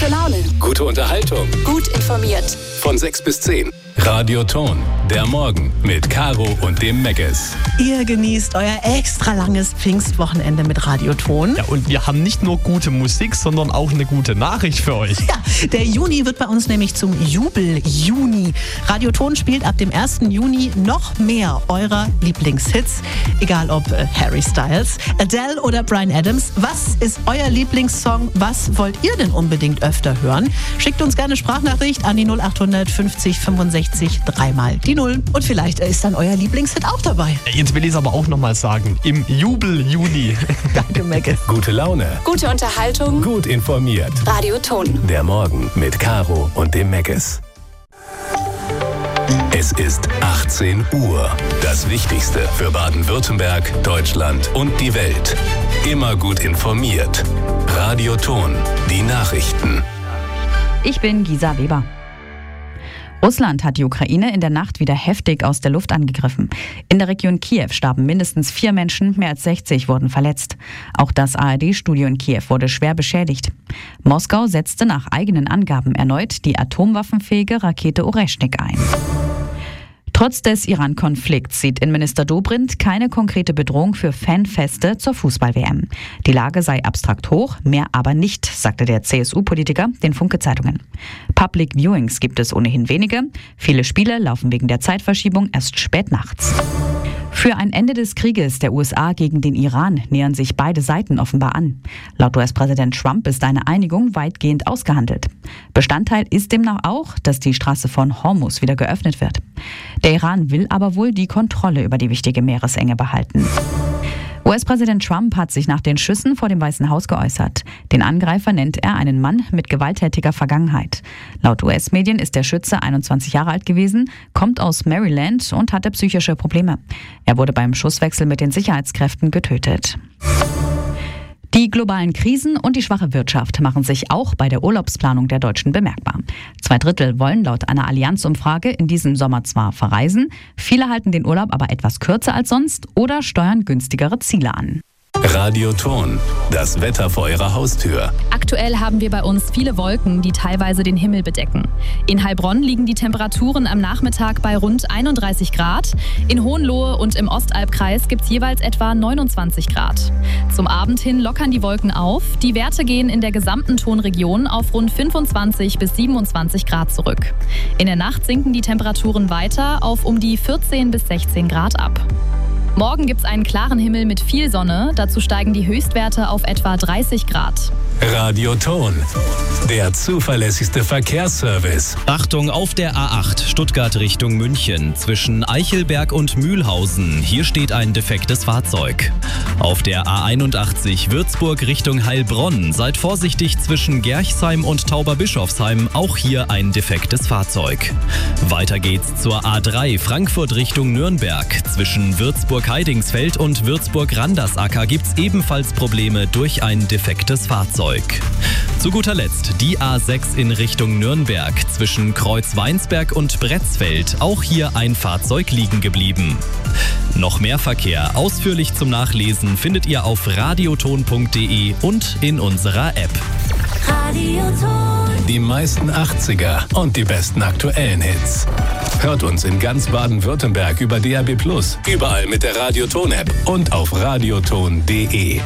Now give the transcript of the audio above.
Gute Laune. Gute Unterhaltung. Gut informiert. Von 6 bis 10. Radio Ton. Der Morgen mit Caro und dem Meckes. Ihr genießt euer extra langes Pfingstwochenende mit Radio Ton. Ja, und wir haben nicht nur gute Musik, sondern auch eine gute Nachricht für euch. Ja, der Juni wird bei uns nämlich zum Jubel-Juni. Radio Ton spielt ab dem 1. Juni noch mehr eurer Lieblingshits. Egal ob Harry Styles, Adele oder Bryan Adams. Was ist euer Lieblingssong? Was wollt ihr denn unbedingt öfter hören? Schickt uns gerne Sprachnachricht an die 0800 50 65 3 die 0. Und vielleicht ist dann euer Lieblingshit auch dabei. Jetzt will ich es aber auch nochmal sagen. Im Jubel-Juni. Danke, Meckes. Gute Laune. Gute Unterhaltung. Gut informiert. Radio Ton. Der Morgen mit Caro und dem Meckes. Es ist 18 Uhr. Das Wichtigste für Baden-Württemberg, Deutschland und die Welt. Immer gut informiert. Radio Ton. Die Nachrichten. Ich bin Gisa Weber. Russland hat die Ukraine in der Nacht wieder heftig aus der Luft angegriffen. In der Region Kiew starben mindestens 4 Menschen, mehr als 60 wurden verletzt. Auch das ARD-Studio in Kiew wurde schwer beschädigt. Moskau setzte nach eigenen Angaben erneut die atomwaffenfähige Rakete Oreschnik ein. Trotz des Iran-Konflikts sieht Innenminister Dobrindt keine konkrete Bedrohung für Fanfeste zur Fußball-WM. Die Lage sei abstrakt hoch, mehr aber nicht, sagte der CSU-Politiker den Funke-Zeitungen. Public Viewings gibt es ohnehin wenige. Viele Spiele laufen wegen der Zeitverschiebung erst spät nachts. Für ein Ende des Krieges der USA gegen den Iran nähern sich beide Seiten offenbar an. Laut US-Präsident Trump ist eine Einigung weitgehend ausgehandelt. Bestandteil ist demnach auch, dass die Straße von Hormuz wieder geöffnet wird. Der Iran will aber wohl die Kontrolle über die wichtige Meeresenge behalten. US-Präsident Trump hat sich nach den Schüssen vor dem Weißen Haus geäußert. Den Angreifer nennt er einen Mann mit gewalttätiger Vergangenheit. Laut US-Medien ist der Schütze 21 Jahre alt gewesen, kommt aus Maryland und hatte psychische Probleme. Er wurde beim Schusswechsel mit den Sicherheitskräften getötet. Die globalen Krisen und die schwache Wirtschaft machen sich auch bei der Urlaubsplanung der Deutschen bemerkbar. 2/3 wollen laut einer Allianz-Umfrage in diesem Sommer zwar verreisen, viele halten den Urlaub aber etwas kürzer als sonst oder steuern günstigere Ziele an. Radio Ton. Das Wetter vor Ihrer Haustür. Aktuell haben wir bei uns viele Wolken, die teilweise den Himmel bedecken. In Heilbronn liegen die Temperaturen am Nachmittag bei rund 31 Grad. In Hohenlohe und im Ostalbkreis gibt es jeweils etwa 29 Grad. Zum Abend hin lockern die Wolken auf. Die Werte gehen in der gesamten Tonregion auf rund 25 bis 27 Grad zurück. In der Nacht sinken die Temperaturen weiter auf um die 14 bis 16 Grad ab. Morgen gibt es einen klaren Himmel mit viel Sonne. Dazu steigen die Höchstwerte auf etwa 30 Grad. Radio Ton. Der zuverlässigste Verkehrsservice. Achtung auf der A8 Stuttgart Richtung München zwischen Eichelberg und Mühlhausen. Hier steht ein defektes Fahrzeug. Auf der A81 Würzburg Richtung Heilbronn. Seid vorsichtig zwischen Gerchsheim und Tauberbischofsheim. Auch hier ein defektes Fahrzeug. Weiter geht's zur A3 Frankfurt Richtung Nürnberg. Zwischen Würzburg-Heidingsfeld und Würzburg-Randersacker gibt's ebenfalls Probleme durch ein defektes Fahrzeug. Zu guter Letzt die A6 in Richtung Nürnberg zwischen Kreuz-Weinsberg und Bretzfeld. Auch hier ein Fahrzeug liegen geblieben. Noch mehr Verkehr ausführlich zum Nachlesen findet ihr auf radioton.de und in unserer App. Radioton. Die meisten 80er und die besten aktuellen Hits. Hört uns in ganz Baden-Württemberg über DAB+, überall mit der Radio Ton App und auf radioton.de.